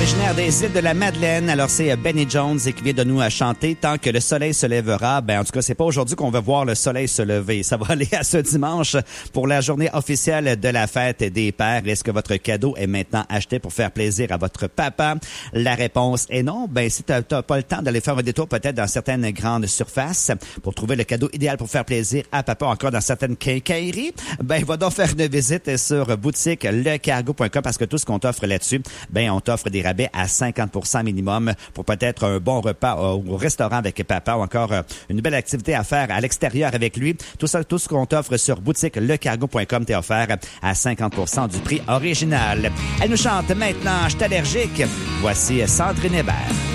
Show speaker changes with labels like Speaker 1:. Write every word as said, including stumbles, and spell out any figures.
Speaker 1: originaire des îles de la Madeleine. Alors, c'est Benny Jones qui vient de nous chanter « Tant que le soleil se lèvera ». Ben, en tout cas, c'est pas aujourd'hui qu'on va voir le soleil se lever. Ça va aller à ce dimanche pour la journée officielle de la fête des pères. Est-ce que votre cadeau est maintenant acheté pour faire plaisir à votre papa? La réponse est non. Ben, si t'as, t'as pas le temps d'aller faire un détour peut-être dans certaines grandes surfaces pour trouver le cadeau idéal pour faire plaisir à papa, encore dans certaines quincailleries, ben, va donc faire une visite sur boutique le cargo point com parce que tout ce qu'on t'offre là-dessus, ben, on t'offre des rabais à cinquante pour cent minimum pour peut-être un bon repas au restaurant avec papa ou encore une belle activité à faire à l'extérieur avec lui. Tout ça, tout ce qu'on t'offre sur boutique le cargo point com t'est offert à cinquante pour cent du prix original. Elle nous chante maintenant « Je suis allergique ». Voici Sandrine Hébert.